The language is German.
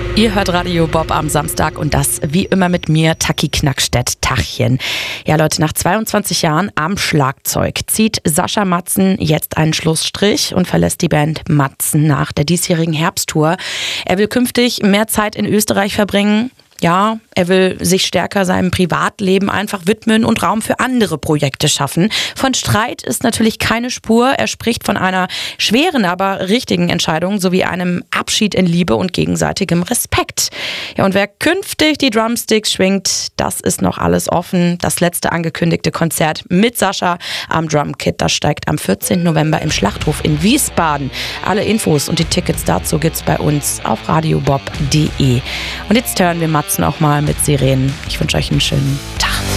Ihr hört Radio Bob am Samstag und das wie immer mit mir, Taki Knackstedt. Tachchen. Ja Leute, nach 22 Jahren am Schlagzeug zieht Sascha Matzen jetzt einen Schlussstrich und verlässt die Band Matzen nach der diesjährigen Herbsttour. Er will künftig mehr Zeit in Österreich verbringen. Ja, er will sich stärker seinem Privatleben einfach widmen und Raum für andere Projekte schaffen. Von Streit ist natürlich keine Spur. Er spricht von einer schweren, aber richtigen Entscheidung sowie einem Abschied in Liebe und gegenseitigem Respekt. Ja, und wer künftig die Drumsticks schwingt, das ist noch alles offen. Das letzte angekündigte Konzert mit Sascha am Drumkit, das steigt am 14. November im Schlachthof in Wiesbaden. Alle Infos und die Tickets dazu gibt's bei uns auf radiobob.de. Und jetzt hören wir Matzen auch mal mit Sirenen. Ich wünsche euch einen schönen Tag.